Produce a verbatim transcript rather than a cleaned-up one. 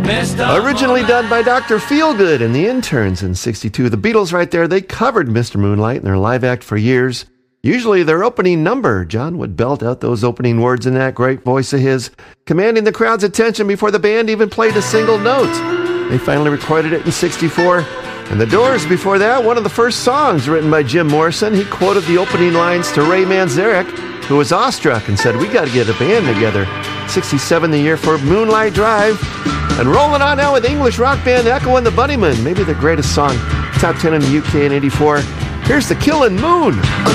Originally done by Doctor Feelgood and the Interns in sixty-two. The Beatles right there, they covered Mister Moonlight in their live act for years. Usually their opening number, John would belt out those opening words in that great voice of his, commanding the crowd's attention before the band even played a single note. They finally recorded it in sixty-four. And The Doors before that, one of the first songs written by Jim Morrison. He quoted the opening lines to Ray Manzarek, who was awestruck and said, "We got to get a band together." sixty-seven, the year for Moonlight Drive. And rolling on now with English rock band Echo and the Bunnymen, maybe the greatest song, top ten in the U K in eighty-four. Here's The Killin' Moon.